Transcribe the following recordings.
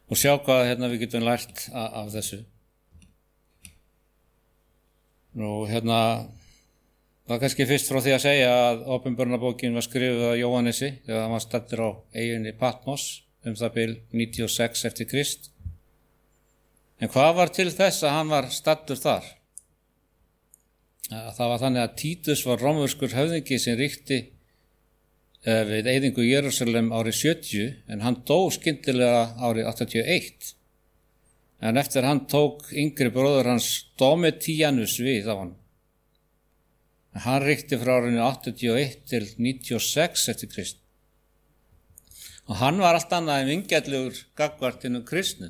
og sjá hvað við getum lært af þessu. Nú var kannski fyrst frá því að segja að Åpenbarunarbókin var skrifuð af Jóhannesi þegar hann var staddur á eyjunni Patmos það bil 96 eftir Krist. En hvað var til þess að hann var staddur þar? Það var þannig að Títus var rómverskur höfðingi sem ríkti við eyðingu Jerúsalem árið 70, en hann dó skyndilega árið 81. En eftir hann tók yngri bróður hans Domitianus við á hann. Hann ríkti frá árinu 81 til 96 eftir Krist. Og hann var allt annað en vingjarnlegur gagnvart hinum kristnu.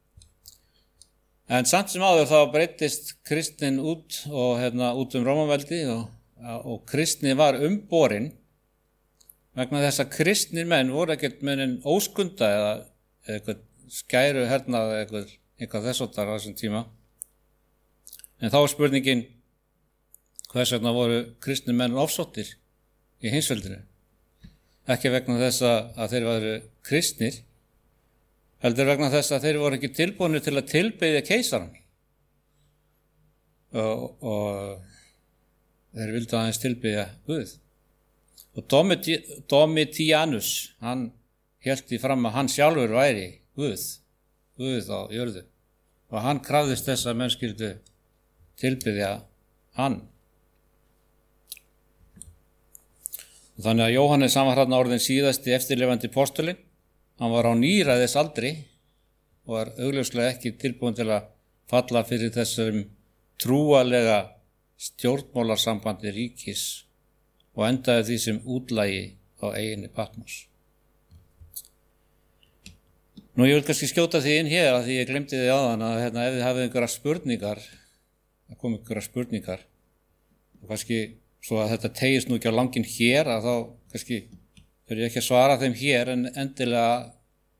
En samt sem áður þá breyttist kristnin út og út Rómaveldi og kristni var umborin vegna þess að kristnir menn voru ekkert menn óskunda eða eitthvað skæru hernað eða eitthvað þess áttar á þessum tíma. En þá spurningin, hvers vegna voru kristnir menn ofsóttir í heimsveldinu? Ekki vegna þess að þeir væru kristnir, heldur vegna þess að þeir voru ekki tilbúnir til að tilbiðja keisarann. Og þeir vildu aðeins tilbiðja Guð. Og Domitianus, hann hélt því fram að hann sjálfur væri Guð á jörðu. Og hann krafðist þess að menn skyldu tilbiðja hann. Og þannig að Jóhannes, hann var þarna orðinn síðasti eftirlifandi postulinn. Hann var á níræðis aldri og var augljóslega ekki tilbúin til að falla fyrir þessum trúalega stjórnmálasambandi ríkis og endaði því sem útlægi á eyjunni Patmos. Nú, ég vil kannski skjóta því inn hér að því ég glemdi því áðan að ef þið hafið einhverjar spurningar, og kannski svo að þetta tegist nú ekki á langinn hér, að þá kannski fyrir ég ekki að svara þeim hér, en endilega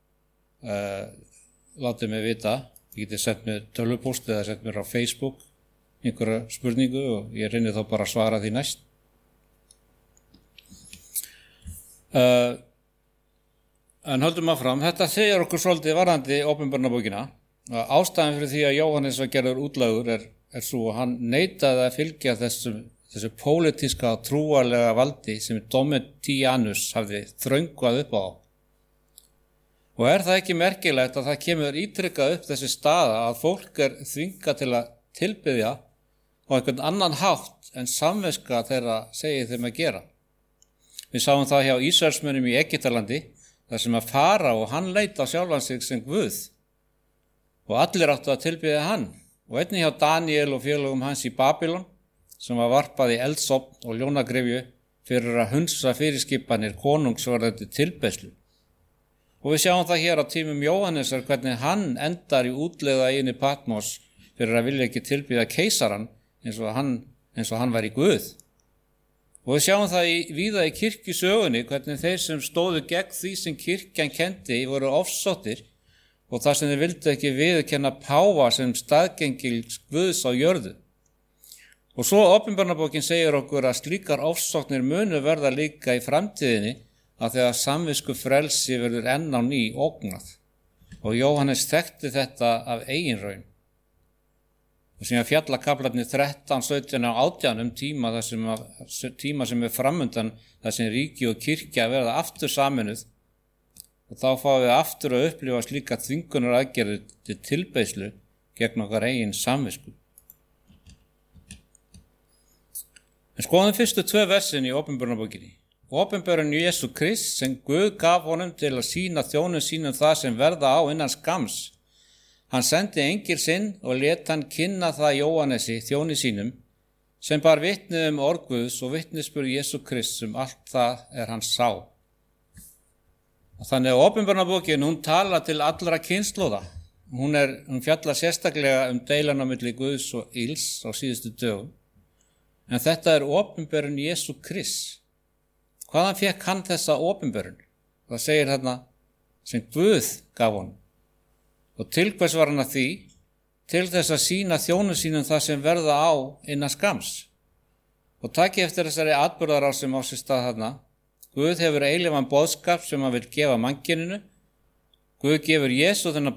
látið mig vita. Ég geti sent mér tölvupóst eða sent mér á Facebook einhverja spurningu og ég reyni þá bara að svara því næst. En höldum áfram, þetta segir okkur svolítið varðandi Åpenbarunarbókina. Ástæðan fyrir því að Jóhannes var gerður útlægur er svo að hann neitaði að fylgja þessu pólitíska og trúarlega valdi sem Domitianus hafði þröngvað upp á. Og það ekki merkilegt að það kemur ítrykkað upp þessi staða að fólk þvingað til að tilbiðja á einhvern annan hátt en samviska þeirra segir þeim að gera. Við sáum það hjá Ísraelsmönnum í Egyptalandi, þar sem að Faraó hann leit á sjálfan sig sem Guð og allir áttu að tilbiðja hann. Og einnig hjá Daniel og félögum hans í Babylon, sem var varpað í eldsofn og ljónagrefju fyrir að hunsa fyrirskipanir konungsvarðandi tilbeiðslu. Og við sjáum það hér á tímum Jóhannesar hvernig hann endar í útlegða eyjunni Patmos fyrir að vilja ekki tilbiðja keisarann eins og hann væri Guð. Og við sjáum það víða í kirkjusögunni hvernig þeir sem stóðu gegn því sem kirkjan kendi voru ofsóttir og þar sem þeir vildu ekki viðurkenna páfa sem staðgengil Guðs á jörðu. Og svo Åpenbarunarbókin segir okkur að slíkar ofsóknir munu verða líka í framtíðinni að þegar samvisku frelsi verður enn á ný ógnað. Og Jóhannes þekkti þetta af eigin raun. Og síðan fjallakaflarnir 13, 17 og 18 tíma sem framundan þar sem ríki og kirkja verða aftur saminuð. Og þá fáum við aftur að upplifa slíka þvingunar aðgerðir til tilbeiðslu gegn okkar eigin samvisku. En skoðum fyrstu 2 versin í Åpenbarunarbókinni. Åpenbörun Jesú Krist sem Guð gaf honum til að sýna þjónum sínum það sem verða á innan skams. Hann sendi engil sinn og lét hann kynna það Jóhannesi, þjóni sínum, sem bar vitni orð Guðs og vitnisburð Jesú Krist sem allt það hann sá. Og þannig að Åpenbarunarbókin, hún talar til allra kynslóða. Hún fjallar sérstaklega deilan á milli Guðs og ills á síðustu dögum. En þetta Åpenbörun Jesú Krist. Hvaðan fékk hann þessa åpenbörun? Það segir þarna sem Guð gaf honum. Og til hvers var hann að því? Til þess að sýna þjónum sínum það sem verða á innan skams. Og taki eftir þessari atburðarás sem á sér stað þarna. Guð hefur eilífan boðskap sem hann vil gefa mannkyninu. Guð gefur Jesú þennan